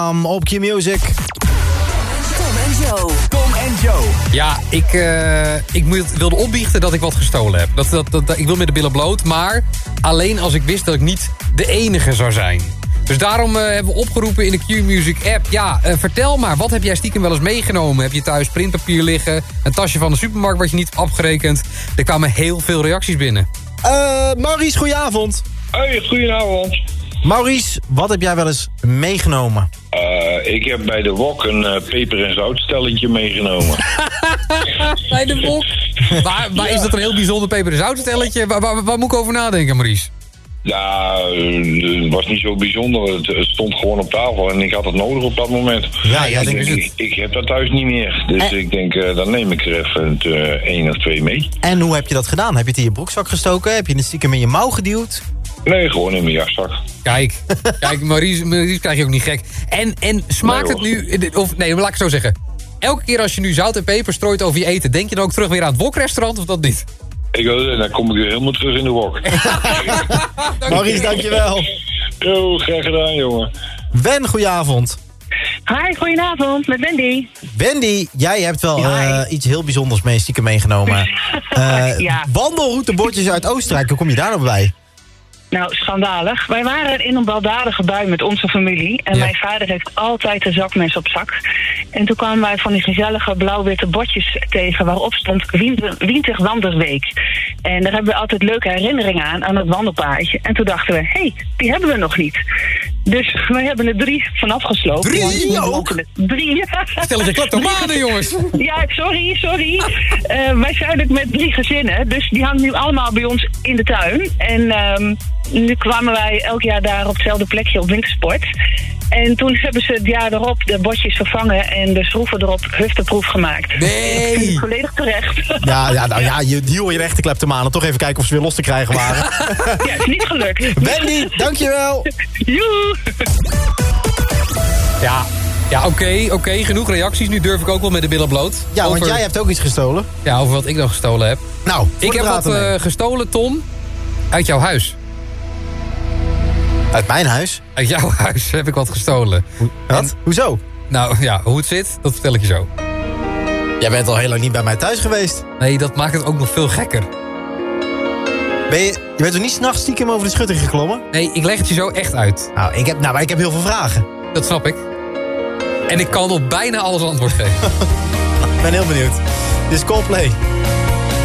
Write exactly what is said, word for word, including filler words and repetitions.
Um, op Q-Music. Tom en Joe. Tom en Joe. Ja, ik, uh, ik moet, wilde opbiechten dat ik wat gestolen heb. Dat, dat, dat, dat, ik wil met de billen bloot, maar alleen als ik wist dat ik niet de enige zou zijn. Dus daarom uh, hebben we opgeroepen in de Q-Music app. Ja, uh, vertel maar, wat heb jij stiekem wel eens meegenomen? Heb je thuis printpapier liggen? Een tasje van de supermarkt wat je niet hebt afgerekend? Er kwamen heel veel reacties binnen. Uh, Maurice, goedenavond. Hoi, goedenavond. Maurice, wat heb jij wel eens meegenomen? Uh, ik heb bij de wok een uh, peper- en zoutstelletje meegenomen. Bij de wok? Maar, maar ja. Is dat een heel bijzonder peper- en zoutstelletje? Waar, waar, waar moet ik over nadenken, Maurice? Ja, het was niet zo bijzonder. Het, het stond gewoon op tafel en ik had het nodig op dat moment. Ja, ja, ik, denk denk, ik, ik heb dat thuis niet meer. Dus en... ik denk, uh, dan neem ik er even uh, één of twee mee. En hoe heb je dat gedaan? Heb je het in je broekzak gestoken? Heb je het stiekem in je mouw geduwd? Nee, gewoon in mijn jaszak. Kijk, kijk Maurice, Maurice krijg je ook niet gek. En, en smaakt nee, het nu... Of nee, laat ik het zo zeggen. Elke keer als je nu zout en peper strooit over je eten... denk je dan ook terug weer aan het wokrestaurant of dat niet? Ik, dan kom ik weer helemaal terug in de wok. Maurice, dankjewel. Yo, graag gedaan, jongen. Wen, goedenavond. Hi, goedenavond, met Wendy. Wendy, jij hebt wel uh, iets heel bijzonders mee, stiekem meegenomen. Uh, ja. Wandelroutebordjes uit Oostenrijk, hoe kom je daar nou bij? Nou, schandalig. Wij waren in een baldadige bui met onze familie. En ja. Mijn vader heeft altijd een zakmes op zak. En toen kwamen wij van die gezellige blauw-witte bordjes tegen... waarop stond Winter Wandersweek. En daar hebben we altijd leuke herinneringen aan, aan het wandelpaadje. En toen dachten we, hé, hey, die hebben we nog niet. Dus we hebben er drie vanaf gesloten. Drie ook? Drie. Stel het je kleptomanen, jongens. Ja, sorry, sorry. Uh, wij zijn ook met drie gezinnen. Dus die hangen nu allemaal bij ons in de tuin. En um, nu kwamen wij elk jaar daar op hetzelfde plekje op wintersport. En toen hebben ze het jaar erop de bordjes vervangen en de schroeven erop hufteproef gemaakt. Nee! Volledig terecht. Ja, ja, nou ja, je, die hoor je de echte kleptomanen. Toch even kijken of ze weer los te krijgen waren. Ja, is niet gelukt. Wendy, dankjewel. Joe! Ja, ja oké, okay, oké, okay, genoeg reacties. Nu durf ik ook wel met de billen bloot. Ja, over... want jij hebt ook iets gestolen. Ja, over wat ik dan gestolen heb. Nou, ik heb wat uh, gestolen, Tom, uit jouw huis. Uit mijn huis? Uit jouw huis heb ik wat gestolen. Ho- wat? En, Hoezo? Nou ja, hoe het zit, dat vertel ik je zo. Jij bent al heel lang niet bij mij thuis geweest. Nee, dat maakt het ook nog veel gekker. Ben je, je bent toch niet 's nachts stiekem over de schutting geklommen? Nee, ik leg het je zo echt uit. Nou, ik heb, nou, maar ik heb heel veel vragen. Dat snap ik. En ik kan op bijna alles antwoord geven. Ik ben heel benieuwd. Dit is Coldplay.